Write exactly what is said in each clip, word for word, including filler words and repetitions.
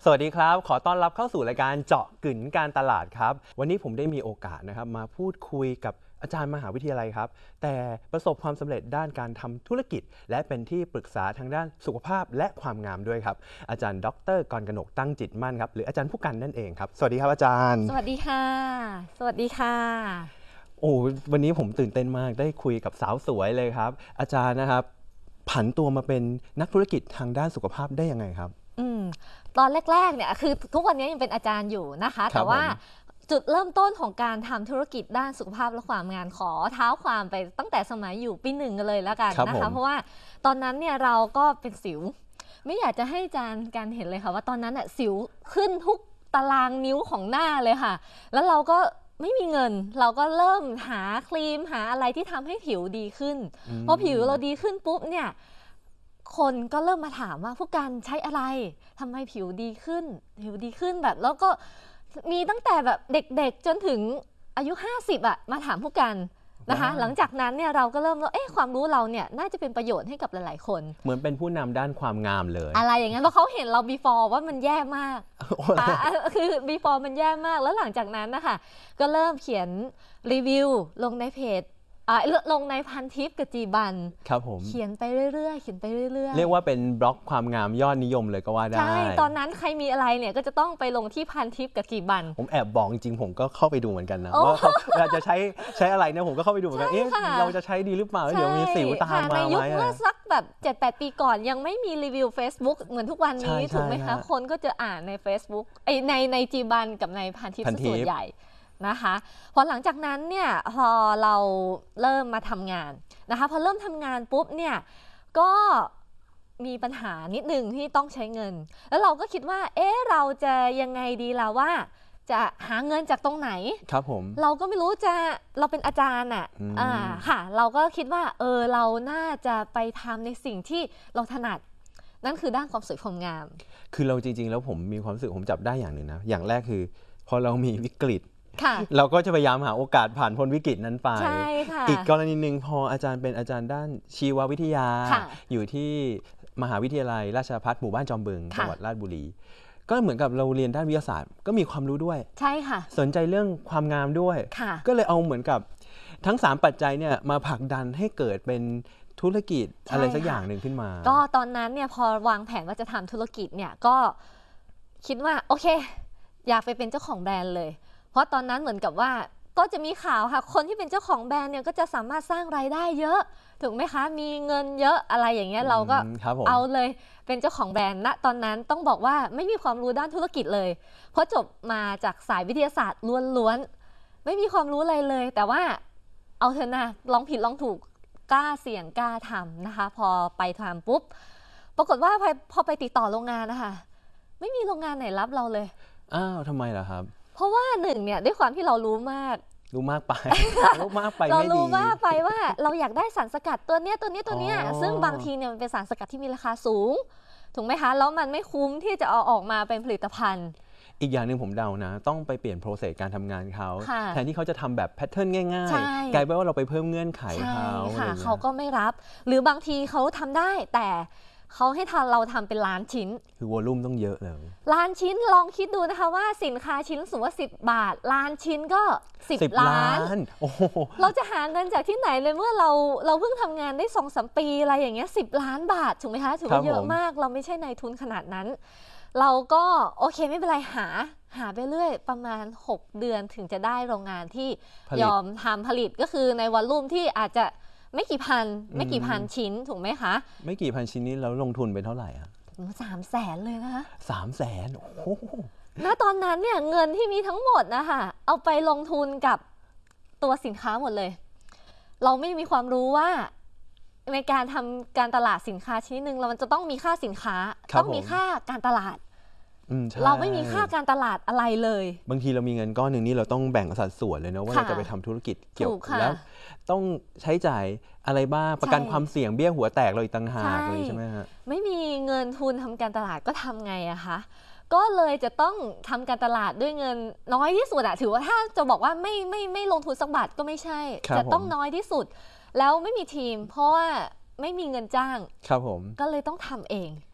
สวัสดีครับขอต้อนรับเข้าสู่รายการเจาะกึ๋นการตลาดครับวันนี้ผมได้มีโอกาสนะครับมาพูดคุยกับอาจารย์มหาวิทยาลัยครับแต่ประสบความสำเร็จด้านการทำธุรกิจและเป็นที่ปรึกษาทางด้านสุขภาพและความงามด้วยครับอาจารย์ดรกรกนกตั้งจิตมั่นครับหรืออาจารย์ผู้กันนั่นเองครับสวัสดีครับอาจารย์สวัสดีค่ะสวัสดีค่ะโอ้วันนี้ผมตื่นเต้นมากได้คุยกับสาวสวยเลยครับอาจารย์นะครับผันตัวมาเป็นนักธุรกิจทางด้านสุขภาพได้ยังไงครับอืมตอนแรกๆเนี่ยคือทุกวันนี้ยังเป็นอาจารย์อยู่นะคะแต่ว่าจุดเริ่มต้นของการทำธุรกิจด้านสุขภาพและความงามขอเท้าความไปตั้งแต่สมัยอยู่ปีหนึ่งกันเลยแล้วกันนะคะเพราะว่าตอนนั้นเนี่ยเราก็เป็นสิวไม่อยากจะให้อาจารย์การเห็นเลยค่ะว่าตอนนั้นเนี่ยสิวขึ้นทุกตารางนิ้วของหน้าเลยค่ะแล้วเราก็ไม่มีเงินเราก็เริ่มหาครีมหาอะไรที่ทำให้ผิวดีขึ้นพอผิวเราดีขึ้นปุ๊บเนี่ยคนก็เริ่มมาถามว่าผู้การใช้อะไรทำไมผิวดีขึ้นผิวดีขึ้นแบบแล้วก็มีตั้งแต่แบบเด็กๆจนถึงอายุห้าสิบอะมาถามผู้การนะคะหลังจากนั้นเนี่ยเราก็เริ่มว่าเอ๊ะความรู้เราเนี่ยน่าจะเป็นประโยชน์ให้กับหลายๆคนเหมือนเป็นผู้นำด้านความงามเลยอะไรอย่างนั้นเพราะเขาเห็นเรา before ว่ามันแย่มากคือ before มันแย่มากแล้วหลังจากนั้นนะคะก็เริ่มเขียนรีวิวลงในเพจลงในพันทิปกับจีบันครับผมเขียนไปเรื่อยๆเขียนไปเรื่อยๆเรียกว่าเป็นบล็อกความงามยอดนิยมเลยก็ว่าได้ใช่ตอนนั้นใครมีอะไรเนี่ยก็จะต้องไปลงที่พันทิปกับจีบันผมแอบบอกจริงๆผมก็เข้าไปดูเหมือนกันนะว่าเวลาจะใช้ใช้อะไรเนี่ยผมก็เข้าไปดูเหมือนกันเอ๊ะเราจะใช้ดีหรือเปล่าเดี๋ยวมีสิวตามมาในยุคเมื่อสักแบบ เจ็ดแปด ปีก่อนยังไม่มีรีวิว Facebook เหมือนทุกวันนี้ถูกไหมคะคนก็จะอ่านใน Facebook ในในจีบันกับในพันทิปส่วนใหญ่นะคะพอหลังจากนั้นเนี่ยพอเราเริ่มมาทำงานนะคะพอเริ่มทำงานปุ๊บเนี่ยก็มีปัญหานิดนึงที่ต้องใช้เงินแล้วเราก็คิดว่าเอ๊ะเราจะยังไงดีล่ะว่าจะหาเงินจากตรงไหนครับผมเราก็ไม่รู้จะเราเป็นอาจารย์อ่ะอ่าค่ะเราก็คิดว่าเออเราน่าจะไปทำในสิ่งที่เราถนัดนั่นคือด้านความสวยความงามคือเราจริงๆแล้วผมมีความรู้สึกผมจับได้อย่างหนึ่งนะอย่างแรกคือพอเรามีวิกฤตเราก็จะพยายามหาโอกาสผ่านพ้นวิกฤตนั้นไปอีกกรณีหนึ่งพออาจารย์เป็นอาจารย์ด้านชีววิทยาอยู่ที่มหาวิทยาลัยราชภัฏหมู่บ้านจอมบึงจังหวัดราชบุรีก็เหมือนกับเราเรียนด้านวิทยาศาสตร์ก็มีความรู้ด้วยใช่ค่ะสนใจเรื่องความงามด้วยก็เลยเอาเหมือนกับทั้งสามปัจจัยเนี่ยมาผลักดันให้เกิดเป็นธุรกิจอะไรสักอย่างหนึ่งขึ้นมาก็ตอนนั้นเนี่ยพอวางแผนว่าจะทำธุรกิจเนี่ยก็คิดว่าโอเคอยากไปเป็นเจ้าของแบรนด์เลยเพราะตอนนั้นเหมือนกับว่าก็จะมีข่าวค่ะคนที่เป็นเจ้าของแบรนด์เนี่ยก็จะสามารถสร้างรายได้เยอะถูกไหมคะมีเงินเยอะอะไรอย่างเงี้ยเราก็เอาเลยเป็นเจ้าของแบรนด์ณตอนนั้นต้องบอกว่าไม่มีความรู้ด้านธุรกิจเลยเพราะจบมาจากสายวิทยาศาสตร์ล้วนๆไม่มีความรู้อะไรเลยแต่ว่าเอาเถอะนะลองผิดลองถูกกล้าเสี่ยงกล้าทำนะคะพอไปทำปุ๊บปรากฏว่าพอไปติดต่อโรงงานนะคะไม่มีโรงงานไหนรับเราเลยอ้าวทำไมล่ะครับเพราะว่าหนึ่งเนี่ยด้วยความที่เรารู้มากรู้มากไปรู้มากไปเรารู้มากไปว่าเราอยากได้สารสกัดตัวเนี้ยตัวนี้ตัวเนี้ยซึ่งบางทีเนี่ยมันเป็นสารสกัดที่มีราคาสูงถูกไหมคะแล้วมันไม่คุ้มที่จะเอาออกมาเป็นผลิตภัณฑ์อีกอย่างหนึ่งผมเดานะต้องไปเปลี่ยนโปรเซสการทำงานเขาแทนที่เขาจะทำแบบแพทเทิร์นง่ายๆกลายเป็นว่าเราไปเพิ่มเงื่อนไขเขาค่ะเขาก็ไม่รับหรือบางทีเขาทำได้แต่เขาให้ทำเราทำเป็นล้านชิ้นคือวอลลุ่มต้องเยอะเลยล้านชิ้นลองคิดดูนะคะว่าสินค้าชิ้นสูงว่าสิบบาทล้านชิ้นก็สิบล้านเราจะหาเงินจากที่ไหนเลยเมื่อเราเราเพิ่งทำงานได้สองสามปีอะไรอย่างเงี้ยสิบล้านบาทถูกไหมคะถือว่าเยอะมากเราไม่ใช่นายทุนขนาดนั้นเราก็โอเคไม่เป็นไรหาหาไปเรื่อยประมาณหกเดือนถึงจะได้โรงงานที่ยอมทำผลิตก็คือในวอลลุ่มที่อาจจะไม่กี่พันไม่กี่พันชิ้นถูกไหมคะไม่กี่พันชิ้นนี้เราลงทุนไปเท่าไหร่อะสามแสนเลยนะคะสามแสนโอ้โหณตอนนั้นเนี่ยเงินที่มีทั้งหมดนะคะเอาไปลงทุนกับตัวสินค้าหมดเลยเราไม่มีความรู้ว่าในการทำการตลาดสินค้าชนิดนึงเรามันจะต้องมีค่าสินค้าต้องมีค่าการตลาดเราไม่มีค่าการตลาดอะไรเลยบางทีเรามีเงินก้อนหนึ่งนี่เราต้องแบ่งสัดส่วนเลยนะว่าเราจะไปทำธุรกิจเกี่ยวแล้วต้องใช้จ่ายอะไรบ้างประกันความเสี่ยงเบี้ยหัวแตกเราอีกต่างหากเลยใช่ไหมฮะไม่มีเงินทุนทำการตลาดก็ทำไงอะคะก็เลยจะต้องทำการตลาดด้วยเงินน้อยที่สุดอะถือว่าถ้าจะบอกว่าไม่ไม่ไม่ลงทุนสักบาทก็ไม่ใช่จะต้องน้อยที่สุดแล้วไม่มีทีมเพราะว่าไม่มีเงินจ้างครับผมก็เลยต้องทำเอง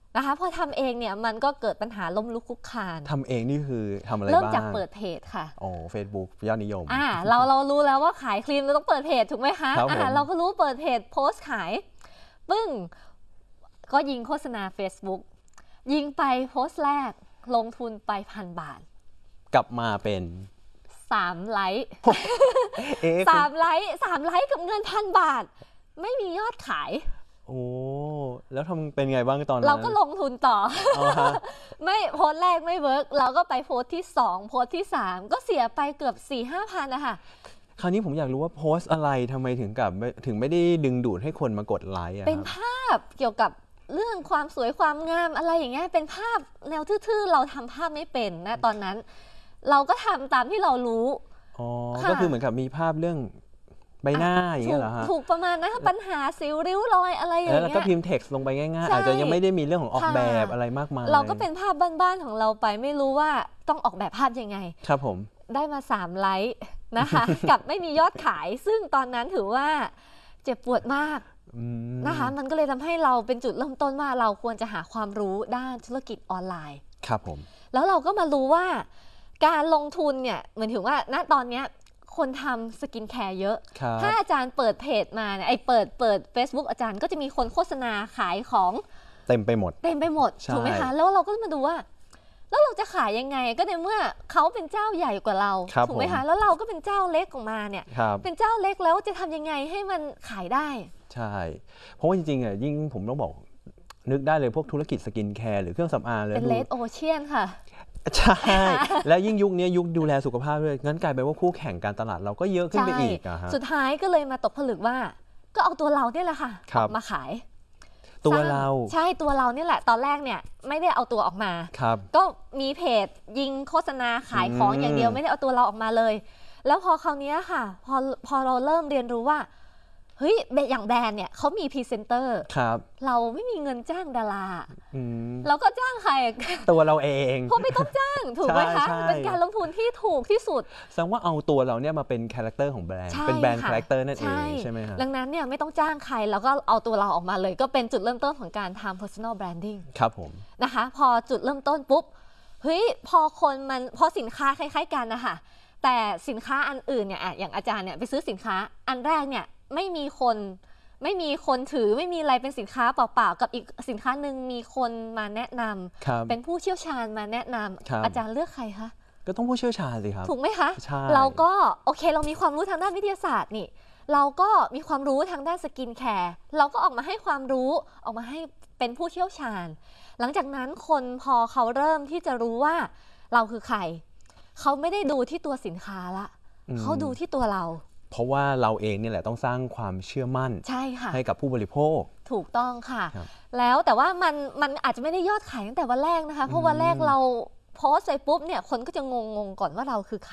นะคะพอทำเองเนี่ยมันก็เกิดปัญหาล้มลุกคลุกคลานทำเองนี่คือทำอะไรบ้างเริ่มจากเปิดเพจค่ะโอ้เฟซบุ๊กยอดนิยมอ่าเราเรารู้แล้วว่าขายครีมเราต้องเปิดเพจถูกไหมคะอ่าเราก็รู้เปิดเพจโพสต์ขายปึ้งก็ยิงโฆษณา Facebook ยิงไปโพสต์แรกลงทุนไปพันบาทกลับมาเป็นสามไลค์สามไลค์สามไลค์กับเงินพันบาทไม่มียอดขายโอ้แล้วทำเป็นไงบ้างตอนนั้นเราก็ลงทุนต่อ ไม่โพสต์แรกไม่เวิร์กเราก็ไปโพสต์ที่สองโพสต์ที่สามก็เสียไปเกือบ สี่ห้าพันนะคะคราวนี้ผมอยากรู้ว่าโพสต์อะไรทำไมถึงกับถึงไม่ได้ดึงดูดให้คนมากดไลค์เป็นภาพเกี่ยวกับเรื่องความสวยความงามอะไรอย่างเงี้ยเป็นภาพแนวทื่อๆเราทำภาพไม่เป็นนะตอนนั้นเราก็ทำตามที่เรารู้อ๋อก็คือเหมือนกับมีภาพเรื่องใบหน้าอย่างเงี้ยเหรอฮะถูกประมาณนั้นปัญหาสิวริ้วรอยอะไรอย่างเงี้ยแล้วก็พิมพ์เท็กซ์ลงไปง่ายๆอาจจะยังไม่ได้มีเรื่องของออกแบบอะไรมากมายเราก็เป็นภาพบ้านๆของเราไปไม่รู้ว่าต้องออกแบบภาพยังไงครับผมได้มาสามไลค์นะคะกับไม่มียอดขายซึ่งตอนนั้นถือว่าเจ็บปวดมากนะคะมันก็เลยทำให้เราเป็นจุดเริ่มต้นว่าเราควรจะหาความรู้ด้านธุรกิจออนไลน์ครับผมแล้วเราก็มารู้ว่าการลงทุนเนี่ยเหมือนถึงว่าณตอนนี้คนทำสกินแคร์เยอะถ้าอาจารย์เปิดเพจมาเนี่ยไอเปิดเปิด Facebook อาจารย์ก็จะมีคนโฆษณาขายของเต็มไปหมดเต็มไปหมดถูกไหมคะแล้วเราก็มาดูว่าแล้วเราจะขายยังไงก็ในเมื่อเขาเป็นเจ้าใหญ่กว่าเราถูกไหมคะแล้วเราก็เป็นเจ้าเล็กออกมาเนี่ยเป็นเจ้าเล็กแล้วจะทำยังไงให้มันขายได้ใช่เพราะว่าจริงๆอ่ะยิ่งผมต้องบอกนึกได้เลยพวกธุรกิจสกินแคร์หรือเครื่องสำอางเลยเป็นเลดโอเชียนค่ะใช่แล้วยิ่งยุคนี้ยุคดูแลสุขภาพด้วยงั้นกลายเป็นว่าคู่แข่งการตลาดเราก็เยอะขึ้นไปอีกอะฮะสุดท้ายก็เลยมาตกผลึกว่าก็เอาตัวเราเนี่ยแหละค่ะออกมาขายตัวเราใช่ตัวเราเนี่ยแหละตอนแรกเนี่ยไม่ได้เอาตัวออกมาก็มีเพจยิงโฆษณาขายของอย่างเดียวไม่ได้เอาตัวเราออกมาเลยแล้วพอคราวนี้ค่ะพอพอเราเริ่มเรียนรู้ว่าเฮ้ยอย่างแบรนด์เนี่ยเขามีพรีเซนเตอร์เราไม่มีเงินจ้างดาราเราก็จ้างใครตัวเราเองเพราะไม่ต้องจ้างถูกไหมคะเป็นการลงทุนที่ถูกที่สุดแสดงว่าเอาตัวเราเนี่ยมาเป็นคาแรคเตอร์ของแบรนด์เป็นแบรนด์คาแรคเตอร์นั่นเองใช่ไหมคะดังนั้นเนี่ยไม่ต้องจ้างใครแล้วก็เอาตัวเราออกมาเลยก็เป็นจุดเริ่มต้นของการทำ personal branding ครับผมนะคะพอจุดเริ่มต้นปุ๊บเฮ้ยพอคนมันพอสินค้าคล้ายๆกันนะคะแต่สินค้าอันอื่นเนี่ยอย่างอาจารย์เนี่ยไปซื้อสินค้าอันแรกเนี่ยไม่มีคนไม่มีคนถือไม่มีอะไรเป็นสินค้าเปล่าๆกับอีกสินค้าหนึ่งมีคนมาแนะนำเป็นผู้เชี่ยวชาญมาแนะนำอาจารย์เลือกใครคะก็ต้องผู้เชี่ยวชาญสิครับถูกไหมคะเราก็โอเคเรามีความรู้ทางด้านวิทยาศาสตร์นี่เราก็มีความรู้ทางด้านสกินแคร์เราก็ออกมาให้ความรู้ออกมาให้เป็นผู้เชี่ยวชาญหลังจากนั้นคนพอเขาเริ่มที่จะรู้ว่าเราคือใครเขาไม่ได้ดูที่ตัวสินค้าละเขาดูที่ตัวเราเพราะว่าเราเองเนี่ยแหละต้องสร้างความเชื่อมั่นใช่ค่ะให้กับผู้บริโภคถูกต้องค่ะแล้วแต่ว่ามันมันอาจจะไม่ได้ยอดขายตั้งแต่วันแรกนะคะเพราะวันแรกเราโพสต์ไปปุ๊บเนี่ยคนก็จะงงๆก่อนว่าเราคือใคร